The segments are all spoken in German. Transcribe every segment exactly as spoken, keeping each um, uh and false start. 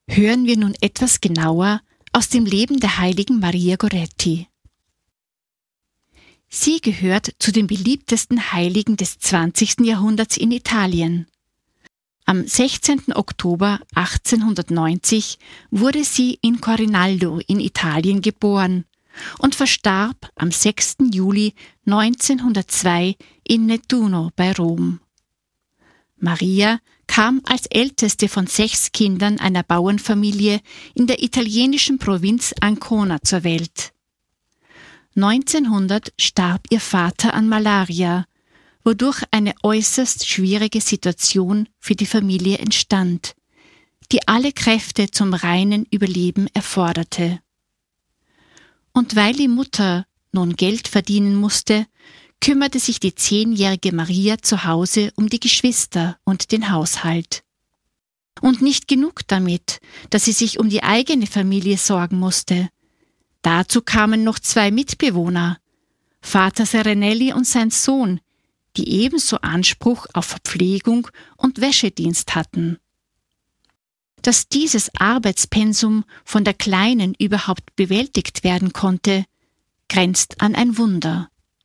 hören wir nun etwas genauer aus dem Leben der heiligen Maria Goretti. Sie gehört zu den beliebtesten Heiligen des zwanzigsten Jahrhunderts in Italien. Am sechzehnten Oktober achtzehnhundertneunzig wurde sie in Corinaldo in Italien geboren und verstarb am sechsten Juli neunzehnhundertzwei in Nettuno bei Rom. Maria kam als älteste von sechs Kindern einer Bauernfamilie in der italienischen Provinz Ancona zur Welt. neunzehnhundert starb ihr Vater an Malaria, wodurch eine äußerst schwierige Situation für die Familie entstand, die alle Kräfte zum reinen Überleben erforderte. Und weil die Mutter nun Geld verdienen musste, kümmerte sich die zehnjährige Maria zu Hause um die Geschwister und den Haushalt. Und nicht genug damit, dass sie sich um die eigene Familie sorgen musste. Dazu kamen noch zwei Mitbewohner, Vater Serenelli und sein Sohn, die ebenso Anspruch auf Verpflegung und Wäschedienst hatten. Dass dieses Arbeitspensum von der Kleinen überhaupt bewältigt werden konnte, grenzt an ein Wunder.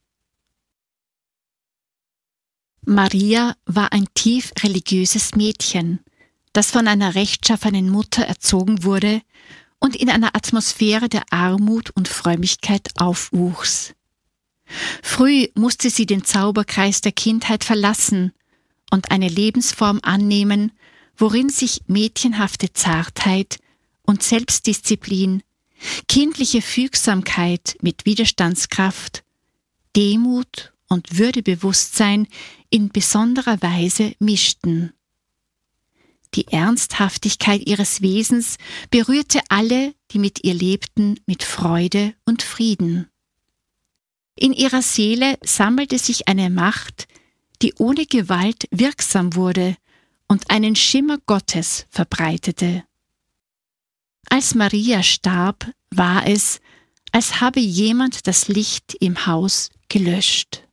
Maria war ein tief religiöses Mädchen, das von einer rechtschaffenen Mutter erzogen wurde und in einer Atmosphäre der Armut und Frömmigkeit aufwuchs. Früh musste sie den Zauberkreis der Kindheit verlassen und eine Lebensform annehmen, worin sich mädchenhafte Zartheit und Selbstdisziplin, kindliche Fügsamkeit mit Widerstandskraft, Demut und Würdebewusstsein in besonderer Weise mischten. Die Ernsthaftigkeit ihres Wesens berührte alle, die mit ihr lebten, mit Freude und Frieden. In ihrer Seele sammelte sich eine Macht, die ohne Gewalt wirksam wurde und einen Schimmer Gottes verbreitete. Als Maria starb, war es, als habe jemand das Licht im Haus gelöscht.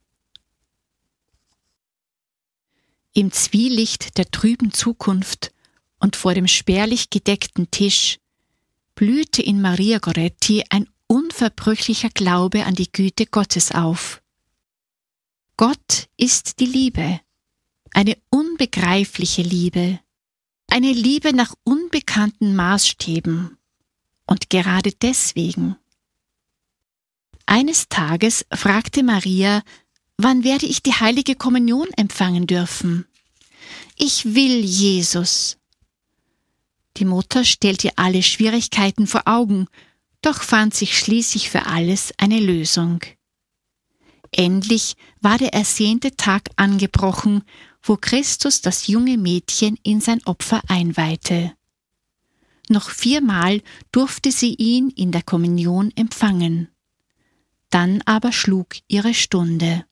Im Zwielicht der trüben Zukunft und vor dem spärlich gedeckten Tisch blühte in Maria Goretti ein unverbrüchlicher Glaube an die Güte Gottes auf. Gott ist die Liebe, eine unbegreifliche Liebe, eine Liebe nach unbekannten Maßstäben und gerade deswegen. Eines Tages fragte Maria, wann werde ich die heilige Kommunion empfangen dürfen? Ich will Jesus. Die Mutter stellte alle Schwierigkeiten vor Augen, doch fand sich schließlich für alles eine Lösung. Endlich war der ersehnte Tag angebrochen, wo Christus das junge Mädchen in sein Opfer einweihte. Noch viermal durfte sie ihn in der Kommunion empfangen. Dann aber schlug ihre Stunde.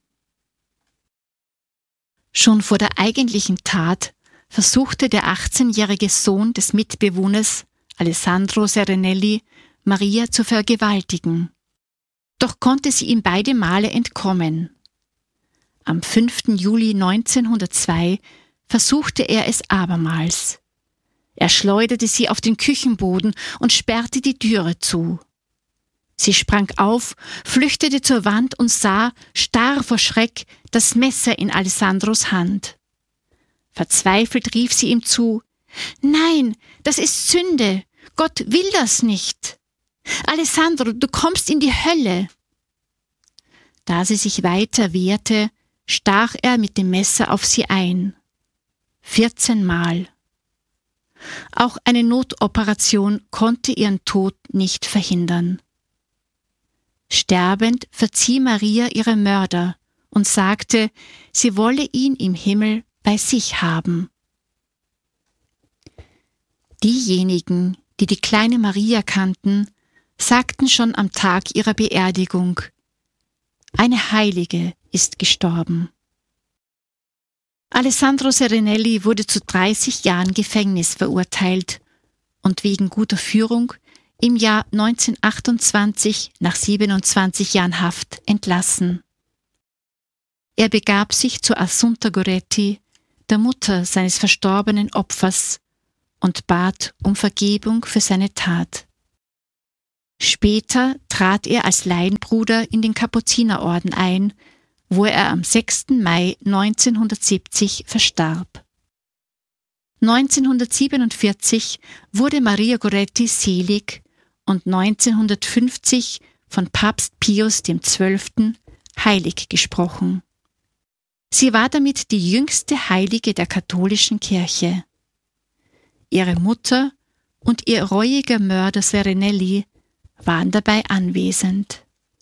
Schon vor der eigentlichen Tat versuchte der achtzehnjährige Sohn des Mitbewohners, Alessandro Serenelli, Maria zu vergewaltigen. Doch konnte sie ihm beide Male entkommen. Am fünften Juli neunzehnhundertzwei versuchte er es abermals. Er schleuderte sie auf den Küchenboden und sperrte die Türe zu. Sie sprang auf, flüchtete zur Wand und sah, starr vor Schreck, das Messer in Alessandros Hand. Verzweifelt rief sie ihm zu: »Nein, das ist Sünde! Gott will das nicht! Alessandro, du kommst in die Hölle!« Da sie sich weiter wehrte, stach er mit dem Messer auf sie ein. vierzehnmal. Auch eine Notoperation konnte ihren Tod nicht verhindern. Sterbend verzieh Maria ihre Mörder und sagte, sie wolle ihn im Himmel bei sich haben. Diejenigen, die die kleine Maria kannten, sagten schon am Tag ihrer Beerdigung: Eine Heilige ist gestorben. Alessandro Serenelli wurde zu dreißig Jahren Gefängnis verurteilt und wegen guter Führung im Jahr neunzehnhundertachtundzwanzig nach siebenundzwanzig Jahren Haft entlassen. Er begab sich zu Assunta Goretti, der Mutter seines verstorbenen Opfers, und bat um Vergebung für seine Tat. Später trat er als Laienbruder in den Kapuzinerorden ein, wo er am sechsten Mai neunzehnhundertsiebzig verstarb. neunzehnhundertsiebenundvierzig wurde Maria Goretti selig und neunzehnhundertfünfzig von Papst Pius der Zwölfte heilig gesprochen. Sie war damit die jüngste Heilige der katholischen Kirche. Ihre Mutter und ihr reuiger Mörder Serenelli waren dabei anwesend.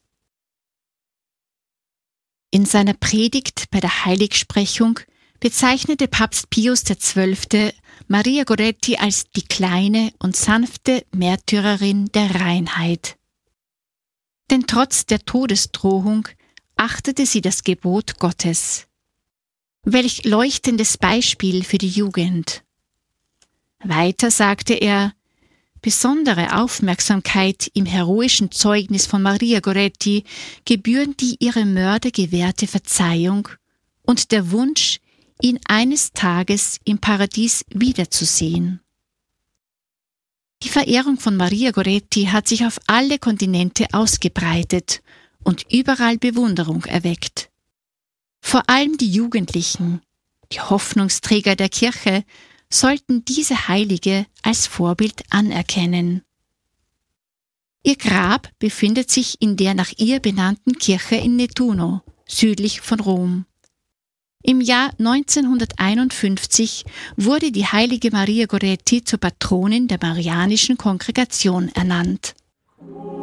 In seiner Predigt bei der Heiligsprechung bezeichnete Papst Pius der Zwölfte Maria Goretti als die kleine und sanfte Märtyrerin der Reinheit. Denn trotz der Todesdrohung achtete sie das Gebot Gottes. Welch leuchtendes Beispiel für die Jugend! Weiter sagte er, besondere Aufmerksamkeit im heroischen Zeugnis von Maria Goretti gebühren die ihre Mörder gewährte Verzeihung und der Wunsch, ihn eines Tages im Paradies wiederzusehen. Die Verehrung von Maria Goretti hat sich auf alle Kontinente ausgebreitet und überall Bewunderung erweckt. Vor allem die Jugendlichen, die Hoffnungsträger der Kirche, sollten diese Heilige als Vorbild anerkennen. Ihr Grab befindet sich in der nach ihr benannten Kirche in Nettuno, südlich von Rom. Im Jahr neunzehnhunderteinundfünfzig wurde die heilige Maria Goretti zur Patronin der Marianischen Kongregation ernannt.